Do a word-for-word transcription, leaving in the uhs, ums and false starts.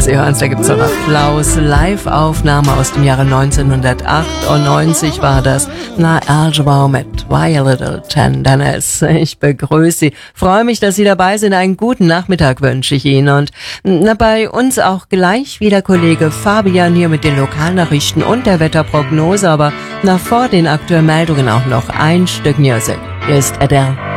Sie hören es, da gibt's noch Applaus. Live-Aufnahme aus dem Jahre neunzehnhundertachtundneunzig war das. Na, Algebra mit Why a Little Tenderness. Ich begrüße Sie. Freue mich, dass Sie dabei sind. Einen guten Nachmittag wünsche ich Ihnen. Und na, bei uns auch gleich wieder Kollege Fabian hier mit den Lokalnachrichten und der Wetterprognose. Aber nach vor den aktuellen Meldungen auch noch ein Stück Musik. Hier ist Adele.